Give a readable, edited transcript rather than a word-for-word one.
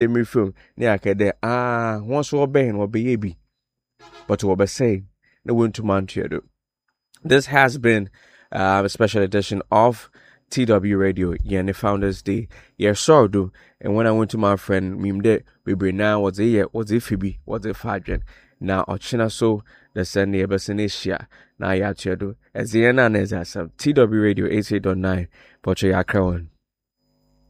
Emi film ne akede once we be no be bi but we be say no want to man do. This has been a special edition of TW Radio, the Founders Day. Yeah, so do. And when I went to my friend Mimde, we bring now what's a year, what's a Phoebe, what's a Fadren. Now, Ochina so the Sunday Ebesenesia. Now, ya chedo. As the end, as TW Radio 88.9, Poche Yakron.